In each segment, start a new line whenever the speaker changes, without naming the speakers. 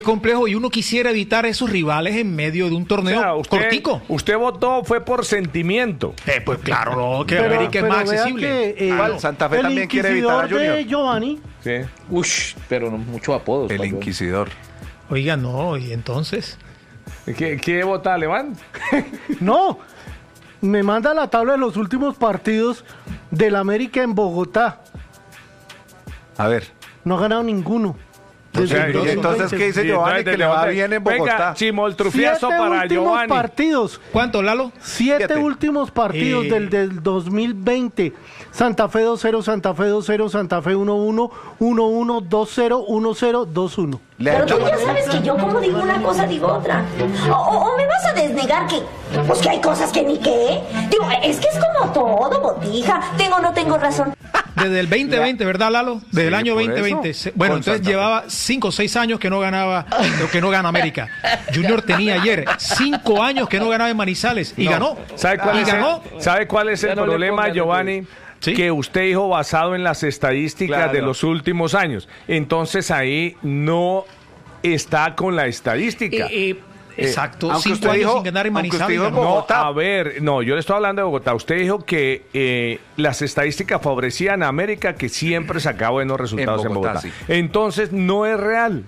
complejo y uno quisiera evitar esos rivales en medio de un torneo cortico.
Usted votó fue por sentimiento.
Pues claro, no, que América es más accesible.
Igual, Santa Fe también quiere evitar a Junior.
De Giovanni.
Sí.
Ush, pero no mucho apodos.
El Inquisidor.
Oiga, no, y entonces.
¿Qué vota Alemán?
No, me manda la tabla de los últimos partidos del América en Bogotá.
A ver.
No ha ganado ninguno.
O sea, entonces, ¿qué dice Giovanni? Que le va bien en Bogotá.
Venga, chimoltrufiazo para Giovanni.
Partidos.
¿Cuánto, Lalo?
7 últimos partidos del 2020. Santa Fe 2-0, Santa Fe 2-0, Santa Fe 1-1, 1-1, 2-0, 1-0, 2-1.
Pero tú ya sabes que yo como digo una cosa, digo otra. O me vas a desnegar que, pues que hay cosas que ni qué. Digo, es que es como todo, botija. Tengo o no tengo razón.
Desde el 2020, ¿verdad, Lalo? Desde el año 2020. Bueno, entonces llevaba 5 o 6 años que no ganaba, que no gana América. Junior tenía ayer 5 años que no ganaba en Manizales y ganó.
¿Sabe cuál es el problema, Giovanni? ¿Sí? Que usted dijo basado en las estadísticas de los últimos años. Entonces ahí no está con la estadística.
Exacto, 5 años sin ganar en Manizales.
No, a ver, no, yo le estoy hablando de Bogotá. Usted dijo que las estadísticas favorecían a América, que siempre sacaba buenos resultados en Bogotá. Sí. Entonces no es real.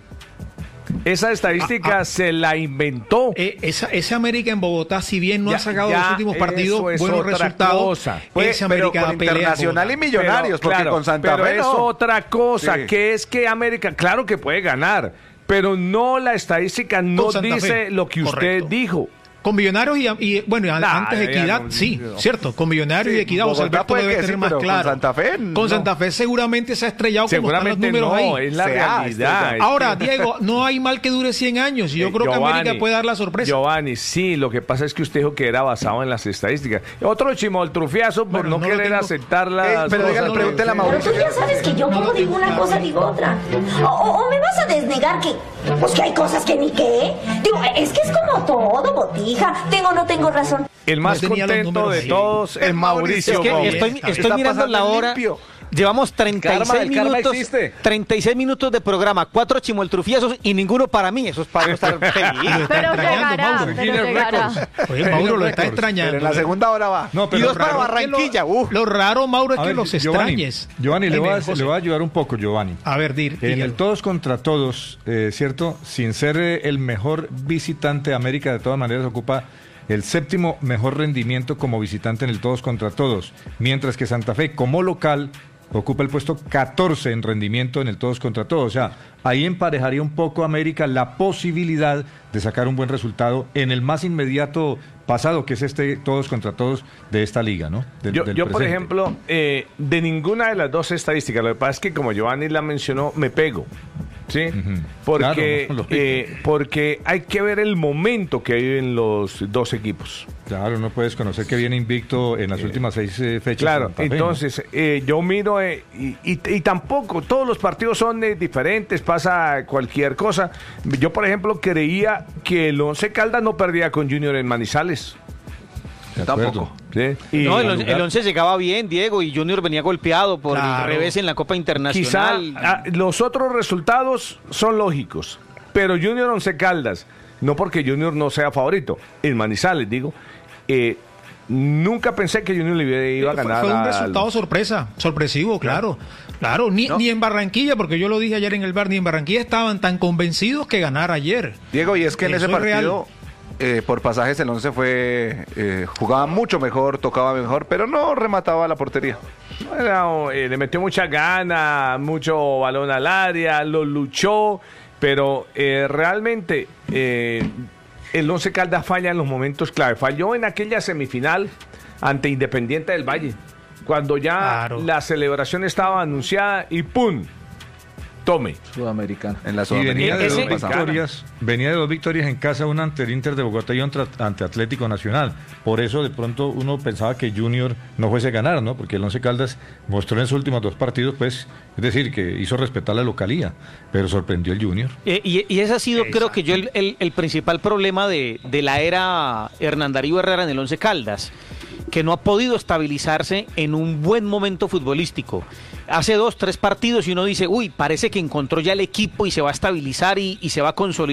Esa estadística se la inventó.
Ese América en Bogotá, si bien no ha sacado los últimos partidos buenos resultados,
ese América con Internacional y Millonarios, porque con Santa Fe
es otra cosa, que es que América, claro que puede ganar, pero no, la estadística no dice lo que usted dijo.
Con Millonarios y bueno, antes de Equidad, sí, cierto. Con Millonarios y Equidad, José Alberto debe tener más claro. Con Santa Fe seguramente se ha estrellado como están los números ahí.
Es la realidad.
Ahora, Diego, no hay mal que dure 100 años y yo creo que América puede dar la sorpresa.
Giovanni, sí, lo que pasa es que usted dijo que era basado en las estadísticas. Otro chimoltrufiazo por no querer aceptar las
pero
cosas.
Pregúntele a Mauricio.
Pero tú ya sabes que yo como digo una cosa, digo otra. O me vas a desnegar que, pues que hay cosas que ni qué. Digo, es que es como todo, botija. Tengo o no tengo razón.
El más contento de todos es Mauricio.
Es que estoy mirando la hora. Limpio. Llevamos 36 minutos de programa, 4 chimoltrufiazos y ninguno para mí. Eso es para no estar feliz.
Pero llegará.
Oye, Mauro lo está extrañando.
Pero en la segunda hora va.
No, pero y 2 para Barranquilla.
Lo raro, Mauro, es que los extrañes.
Giovanni, le voy a ayudar un poco, Giovanni.
A ver,
en el todos contra todos, ¿cierto? Sin ser el mejor visitante de América, de todas maneras ocupa el 7º mejor rendimiento como visitante en el todos contra todos, mientras que Santa Fe como local ocupa el puesto 14 en rendimiento en el todos contra todos. O sea, ahí emparejaría un poco América la posibilidad de sacar un buen resultado en el más inmediato pasado, que es este todos contra todos de esta liga, ¿no?
Yo por ejemplo, de ninguna de las dos estadísticas, lo que pasa es que como Giovanni la mencionó, me pego. ¿Sí? Porque, claro, porque hay que ver el momento que hay en los dos equipos.
Claro, no puedes conocer que viene invicto en las últimas 6 fechas.
Claro, entonces yo miro y tampoco todos los partidos son diferentes, pasa cualquier cosa. Yo, por ejemplo, creía que el Once Caldas no perdía con Junior en Manizales.
Tampoco.
¿Sí?
No, el Once llegaba bien, Diego, y Junior venía golpeado por el revés en la Copa Internacional.
Quizá los otros resultados son lógicos, pero Junior Once Caldas, no porque Junior no sea favorito, en Manizales, digo, nunca pensé que Junior le iba a ganar.
Fue un resultado sorpresivo, claro. Claro, ni en Barranquilla, porque yo lo dije ayer en el bar, ni en Barranquilla estaban tan convencidos que ganar ayer.
Diego, y es que en ese partido... por pasajes el Once jugaba mucho mejor, tocaba mejor, pero no remataba la portería.
Bueno, le metió mucha gana, mucho balón al área, lo luchó, pero realmente el Once Caldas falla en los momentos clave. Falló en aquella semifinal ante Independiente del Valle, cuando ya la celebración estaba anunciada y ¡pum! Tome.
Sudamericana.
En la Sudamericana.
Venía de 2 victorias en casa, una ante el Inter de Bogotá y otra ante Atlético Nacional. Por eso de pronto uno pensaba que Junior no fuese a ganar, ¿no? Porque el Once Caldas mostró en sus últimos 2 partidos, pues, es decir, que hizo respetar la localía, pero sorprendió el Junior.
Y ese ha sido, creo que yo, el principal problema de la era Hernán Darío Herrera en el Once Caldas, que no ha podido estabilizarse en un buen momento futbolístico. hace 2, 3 partidos y uno dice, uy, parece que encontró ya el equipo y se va a estabilizar y se va a consolidar.